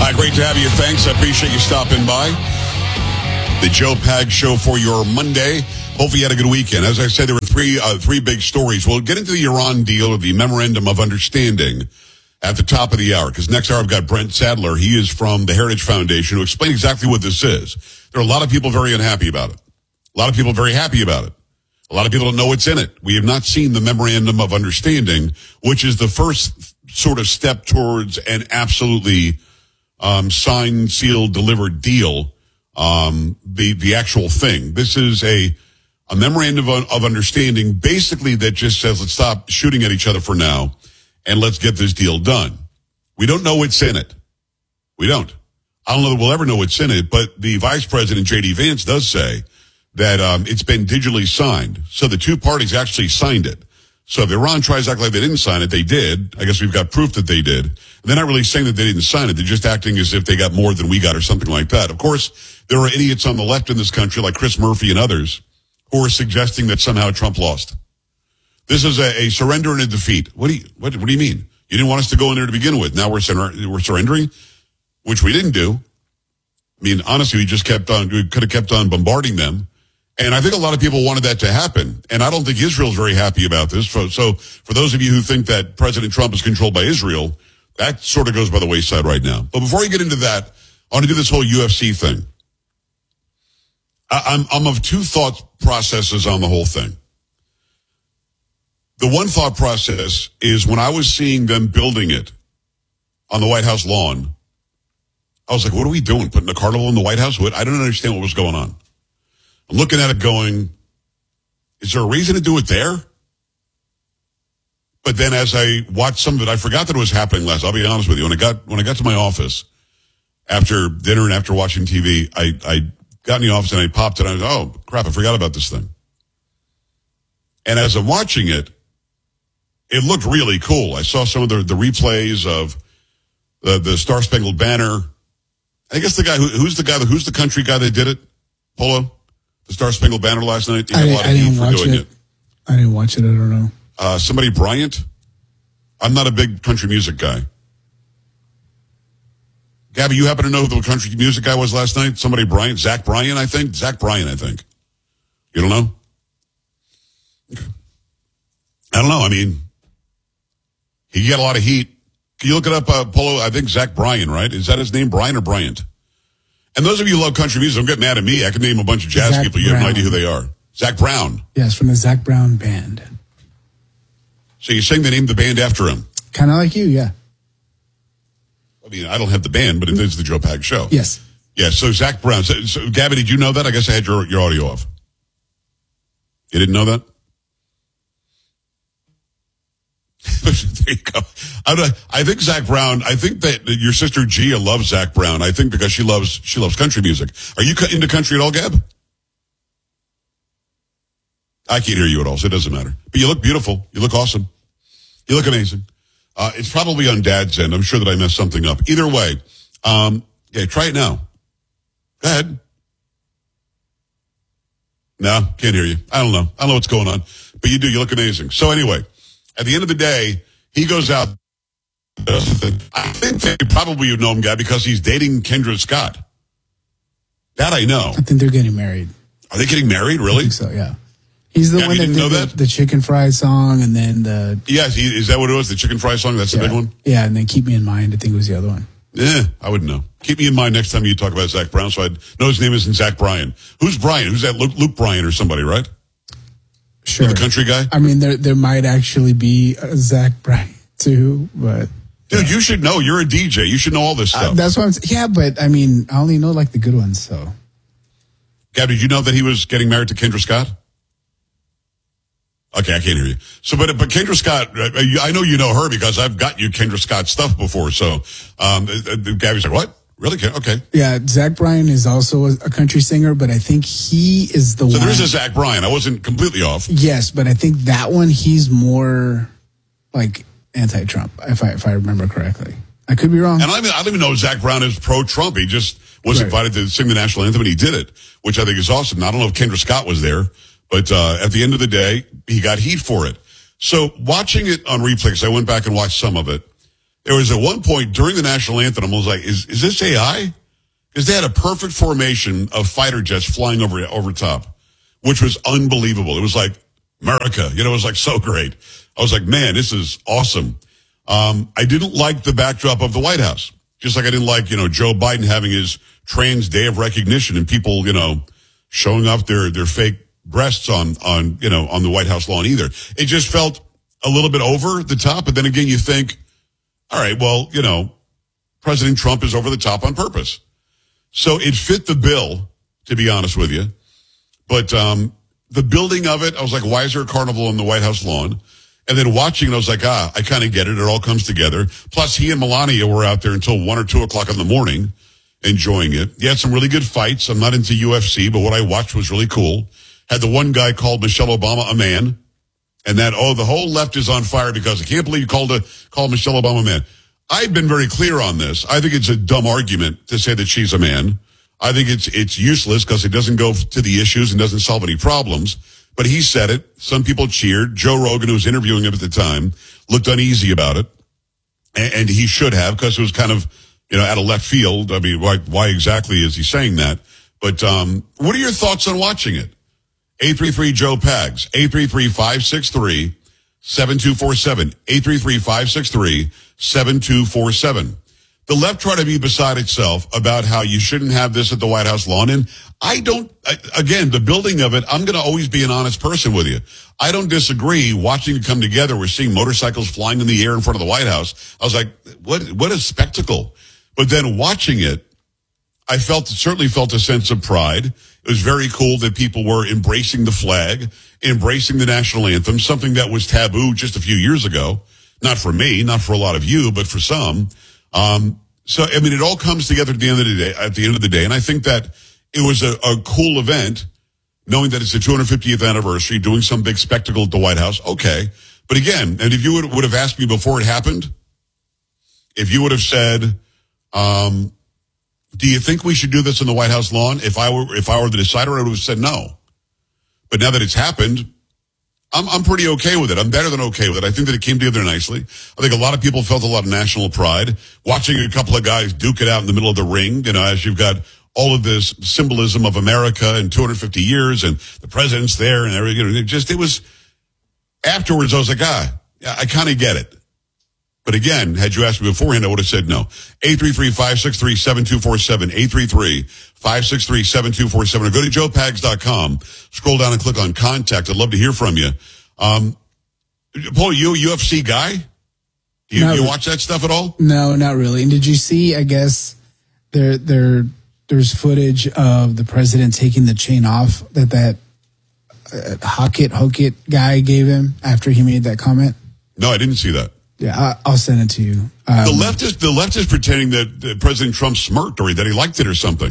Great to have you. Thanks. I appreciate you stopping by. The Joe Pag Show for your Monday. Hopefully you had a good weekend. As I said, there were three big stories. We'll get into the Iran deal or the Memorandum of Understanding at the top of the hour, because next hour I've got Brent Sadler. He is from the Heritage Foundation to explain exactly what this is. There are a lot of people very unhappy about it. A lot of people very happy about it. A lot of people don't know what's in it. We have not seen the Memorandum of Understanding, which is the first sort of step towards an absolutely signed, sealed, delivered deal. The actual thing. This is a memorandum of understanding, basically, that just says, let's stop shooting at each other for now and let's get this deal done. We don't know what's in it. We don't. I don't know that we'll ever know what's in it, but the Vice President, J.D. Vance, does say that it's been digitally signed. So the two parties actually signed it. So if Iran tries to act like they didn't sign it, they did. I guess we've got proof that they did. And they're not really saying that they didn't sign it. They're just acting as if they got more than we got or something like that. Of course, there are idiots on the left in this country like Chris Murphy and others who are suggesting that somehow Trump lost. This is a surrender and a defeat. What do you mean? You didn't want us to go in there to begin with. Now we're surrendering, which we didn't do. I mean, honestly, we could have kept on bombarding them. And I think a lot of people wanted that to happen. And I don't think Israel's very happy about this. So for those of you who think that President Trump is controlled by Israel, that sort of goes by the wayside right now. But before we get into that, I want to do this whole UFC thing. I'm of two thought processes on the whole thing. The one thought process is when I was seeing them building it on the White House lawn, I was like, what are we doing? Putting a carnival in the White House? I don't understand what was going on. I'm looking at it going, is there a reason to do it there? But then as I watched some of it, I forgot that it was happening last. I'll be honest with you. When I got to my office after dinner and after watching TV, I got in the office and I popped it. And I was, oh, crap, I forgot about this thing. And as I'm watching it, it looked really cool. I saw some of the replays of the Star Spangled Banner. I guess the guy who's the country guy that did it? Polo? The Star Spangled Banner last night? I didn't watch it. I didn't watch it. I don't know. Somebody Bryant? I'm not a big country music guy. Gabby, you happen to know who the country music guy was last night? Somebody Bryant? Zach Bryan, I think? Zach Bryan, I think. You don't know? Okay. I don't know. I mean, he got a lot of heat. Can you look it up, Polo? I think Zach Bryan, right? Is that his name, Bryan or Bryant? And those of you who love country music, don't get mad at me. I can name a bunch of jazz Zach people. You have no idea who they are. Zach Brown. Yes, from the Zach Brown Band. So you're saying they named the band after him? Kind of like you, yeah. I mean, I don't have the band, but it is the Joe Pag Show. Yes. Yeah, so Zach Brown. So Gabby, did you know that? I guess I had your audio off. You didn't know that? There you go. I think Zach Brown, I think that your sister Gia loves Zach Brown. I think because she loves country music. Are you into country at all, Gab? I can't hear you at all, so it doesn't matter. But you look beautiful. You look awesome. You look amazing. It's probably on Dad's end. I'm sure that I messed something up. Either way, yeah, try it now. Go ahead. No, can't hear you. I don't know. I don't know what's going on. But you do. You look amazing. So anyway, at the end of the day, he goes out. I think that probably you know him, Gab, because he's dating Kendra Scott. That I know. I think they're getting married. Are they getting married? Really? I think so, yeah. He's the one that did the Chicken Fry song, and then the... Yes, is that what it was? The Chicken Fry song? That's the big one? Yeah, and then Keep Me in Mind, I think was the other one. Yeah, I wouldn't know. Keep me in mind next time you talk about Zach Brown, so I'd know his name isn't Zach Bryan. Who's Bryan? Who's that? Luke Bryan or somebody, right? Sure. The country guy? I mean, there might actually be a Zach Bryan, too, but... Dude, you should know. You're a DJ. You should know all this stuff. That's what I'm saying. Yeah, but, I mean, I only know, like, the good ones, so... Gab, did you know that he was getting married to Kendra Scott? Okay, I can't hear you. So, but Kendra Scott, I know you know her because I've got you Kendra Scott stuff before. So, Gabby's like, what? Really? Okay. Yeah, Zach Bryan is also a country singer, but I think he is the one. So there is a Zach Bryan. I wasn't completely off. Yes, but I think that one, he's more like anti-Trump, if I remember correctly. I could be wrong. And I don't even know if Zach Brown is pro-Trump. He just was invited to sing the national anthem, and he did it, which I think is awesome. Now, I don't know if Kendra Scott was there. But at the end of the day, he got heat for it. So watching it on replay, because I went back and watched some of it, There was at one point during the national anthem, I was like, is this AI? Because they had a perfect formation of fighter jets flying over top, which was unbelievable. It was like America, it was like so great. I was like, man, this is awesome. I didn't like the backdrop of the White House, just like I didn't like, Joe Biden having his trans day of recognition and people, showing off their fake breasts on the White House lawn either. It just felt a little bit over the top. But then again, you think, all right, well, President Trump is over the top on purpose. So it fit the bill, to be honest with you. But the building of it, I was like, why is there a carnival on the White House lawn? And then watching it, I was like, I kind of get it. It all comes together. Plus, he and Melania were out there until 1 or 2 o'clock in the morning enjoying it. He had some really good fights. I'm not into UFC, but what I watched was really cool. Had the one guy called Michelle Obama a man. And that, the whole left is on fire because I can't believe you called Michelle Obama a man. I've been very clear on this. I think it's a dumb argument to say that she's a man. I think it's useless because it doesn't go to the issues and doesn't solve any problems. But he said it. Some people cheered. Joe Rogan, who was interviewing him at the time, looked uneasy about it. And he should have, because it was kind of, out of left field. I mean, why exactly is he saying that? But what are your thoughts on watching it? 833-JOE-PAGS, 833-563-7247, 833-563-7247. The left try to be beside itself about how you shouldn't have this at the White House lawn. And again, the building of it, I'm going to always be an honest person with you. I don't disagree. Watching it come together, we're seeing motorcycles flying in the air in front of the White House. I was like, what a spectacle. But then watching it, I certainly felt a sense of pride. It was very cool that people were embracing the flag, embracing the national anthem, something that was taboo just a few years ago. Not for me, not for a lot of you, but for some. It all comes together at the end of the day. And I think that it was a cool event, knowing that it's the 250th anniversary, doing some big spectacle at the White House. Okay. But again, and if you would have asked me before it happened, if you would have said, do you think we should do this in the White House lawn? If I were the decider, I would have said no. But now that it's happened, I'm pretty okay with it. I'm better than okay with it. I think that it came together nicely. I think a lot of people felt a lot of national pride watching a couple of guys duke it out in the middle of the ring, as you've got all of this symbolism of America in 250 years and the president's there and everything. It was afterwards. I was like, I kind of get it. But again, had you asked me beforehand, I would have said no. 833-563-7247, 833-563-7247, or go to joepags.com, scroll down and click on contact. I'd love to hear from you. Paul, you a UFC guy? Do you watch that stuff at all? No, not really. And did you see, I guess, there's footage of the president taking the chain off that Hockett guy gave him after he made that comment? No, I didn't see that. Yeah, I'll send it to you. The left is pretending that President Trump smirked or that he liked it or something.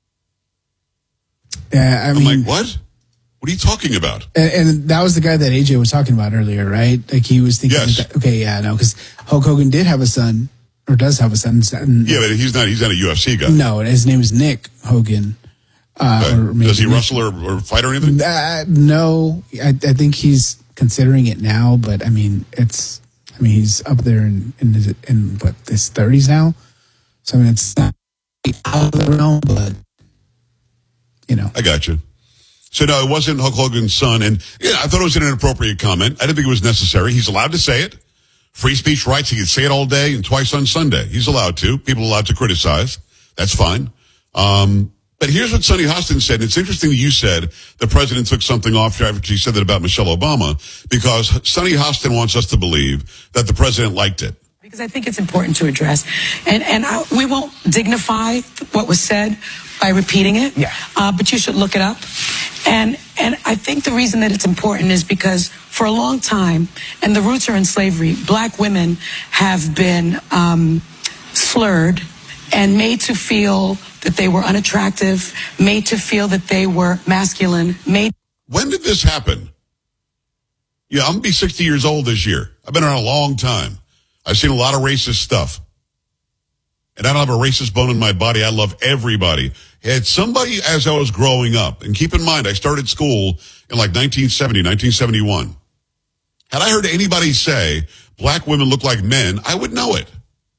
Yeah, I'm like, what? What are you talking about? And that was the guy that AJ was talking about earlier, right? Like he was thinking, yes. Because Hulk Hogan did have a son, or does have a son. Yeah, but he's not a UFC guy. No, his name is Nick Hogan. Okay. Does he wrestle or fight or anything? No, I think he's considering it now, but he's up there in his 30s now. So it's not out of the realm, but I got you. So no, it wasn't Hulk Hogan's son, and I thought it was an inappropriate comment. I didn't think it was necessary. He's allowed to say it. Free speech rights. He can say it all day and twice on Sunday. He's allowed to. People are allowed to criticize. That's fine. But here's what Sonny Hostin said. And it's interesting that you said the president took something off after he said that about Michelle Obama, because Sonny Hostin wants us to believe that the president liked it. Because I think it's important to address. And we won't dignify what was said by repeating it. Yeah. But you should look it up. And I think the reason that it's important is because for a long time, and the roots are in slavery, black women have been slurred and made to feel that they were unattractive, made to feel that they were masculine, When did this happen? Yeah, I'm going to be 60 years old this year. I've been around a long time. I've seen a lot of racist stuff. And I don't have a racist bone in my body. I love everybody. Had somebody, as I was growing up, and keep in mind, I started school in like 1970, 1971. Had I heard anybody say black women look like men, I would know it.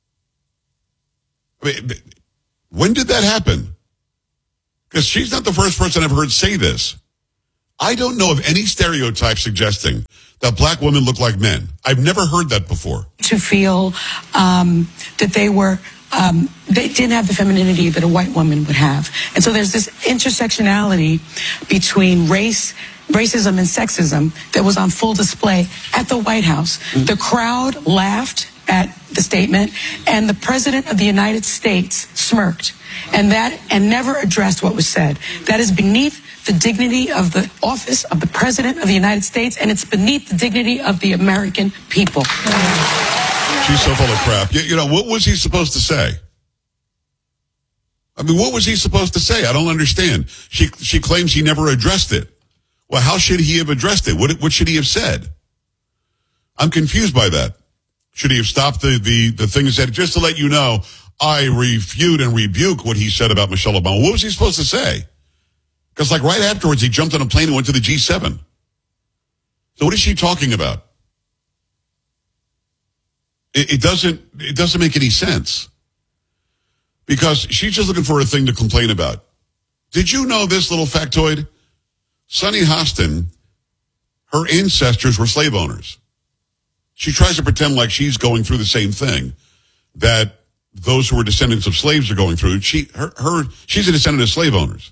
I mean, when did that happen? Because she's not the first person I've heard say this. I don't know of any stereotype suggesting that black women look like men. I've never heard that before. To feel that they didn't have the femininity that a white woman would have. And so there's this intersectionality between racism and sexism that was on full display at the White House. Mm-hmm. The crowd laughed at the statement, and the President of the United States smirked and never addressed what was said. That is beneath the dignity of the office of the President of the United States, and it's beneath the dignity of the American people. She's so full of crap. You know, what was he supposed to say? I mean, what was he supposed to say? I don't understand. She claims he never addressed it. Well, how should he have addressed it? What should he have said? I'm confused by that. Should he have stopped the thing and said, just to let you know, I refute and rebuke what he said about Michelle Obama? What was he supposed to say? Because like right afterwards, he jumped on a plane and went to the G7. So what is she talking about? It doesn't make any sense. Because she's just looking for a thing to complain about. Did you know this little factoid? Sunny Hostin, her ancestors were slave owners. She tries to pretend like she's going through the same thing that those who were descendants of slaves are going through. She's a descendant of slave owners.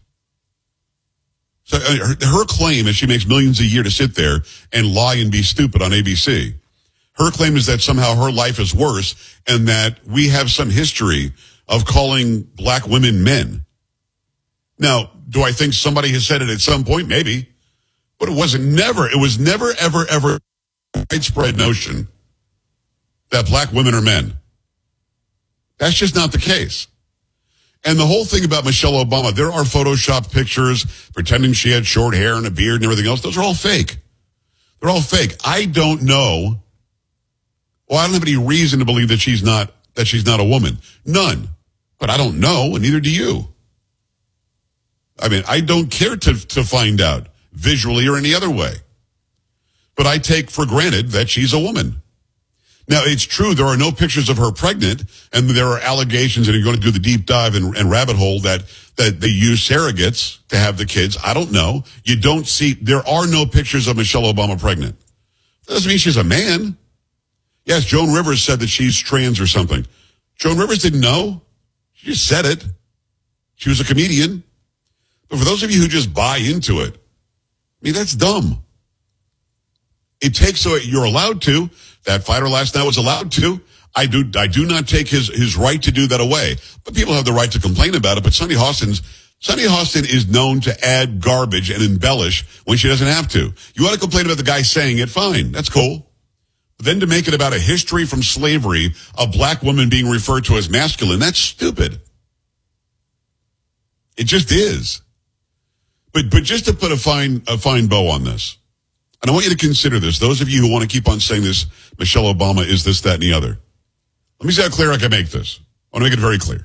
So her claim is she makes millions a year to sit there and lie and be stupid on ABC. Her claim is that somehow her life is worse and that we have some history of calling black women men. Now, do I think somebody has said it at some point? Maybe. But it was never, ever widespread notion that black women are men. That's just not the case. And the whole thing about Michelle Obama, there are Photoshopped pictures pretending she had short hair and a beard and everything else. Those are all fake. They're all fake. I don't know. Well, I don't have any reason to believe that she's not a woman. None. But I don't know, and neither do you. I mean, I don't care to find out visually or any other way. But I take for granted that she's a woman. Now, it's true there are no pictures of her pregnant, and there are allegations, and you're going to do the deep dive and rabbit hole that they use surrogates to have the kids. I don't know. You don't see, there are no pictures of Michelle Obama pregnant. That doesn't mean she's a man. Yes, Joan Rivers said that she's trans or something. Joan Rivers didn't know. She just said it. She was a comedian. But for those of you who just buy into it, I mean, that's dumb. It takes, so you're allowed to. That fighter last night was allowed to. I do not take his right to do that away. But people have the right to complain about it. But Sunny Hostin is known to add garbage and embellish when she doesn't have to. You want to complain about the guy saying it, fine. That's cool. But then to make it about a history from slavery, a black woman being referred to as masculine, that's stupid. It just is. But just to put a fine bow on this, and I want you to consider this, those of you who want to keep on saying this, Michelle Obama is this, that, and the other. Let me see how clear I can make this. I want to make it very clear.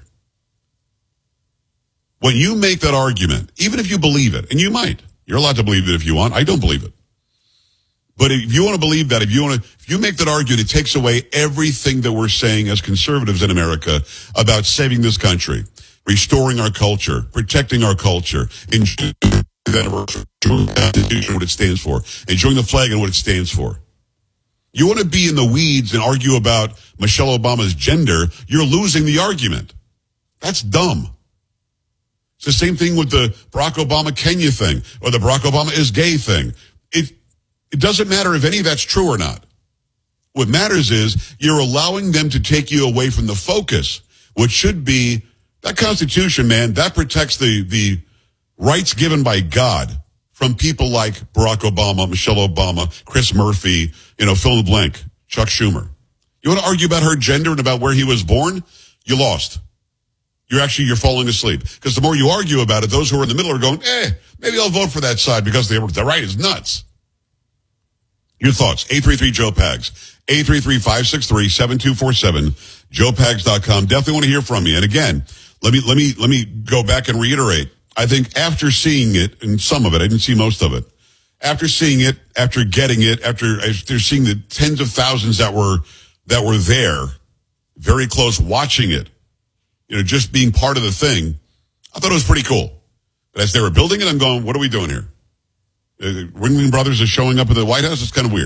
When you make that argument, even if you believe it, and you might, you're allowed to believe it if you want, I don't believe it. But if you want to believe that, if you make that argument, it takes away everything that we're saying as conservatives in America about saving this country, restoring our culture, protecting our culture, enjoying the Constitution, what it stands for, enjoying the flag and what it stands for. You want to be in the weeds and argue about Michelle Obama's gender, you're losing the argument. That's dumb. It's the same thing with the Barack Obama Kenya thing or the Barack Obama is gay thing. It doesn't matter if any of that's true or not. What matters is you're allowing them to take you away from the focus, which should be that Constitution, man, that protects the rights given by God from people like Barack Obama, Michelle Obama, Chris Murphy, fill in the blank, Chuck Schumer. You want to argue about her gender and about where he was born? You lost. You're falling asleep. Because the more you argue about it, those who are in the middle are going, maybe I'll vote for that side because the right is nuts. Your thoughts, 833-JOE-PAGS, 833-563-7247, joepags.com. Definitely want to hear from you. And again, let me go back and reiterate. I think after seeing it, and some of it, I didn't see most of it, after seeing it, after getting it, after seeing the tens of thousands that were there, very close watching it, just being part of the thing, I thought it was pretty cool. But as they were building it, I'm going, what are we doing here? Ringling Brothers is showing up at the White House. It's kind of weird.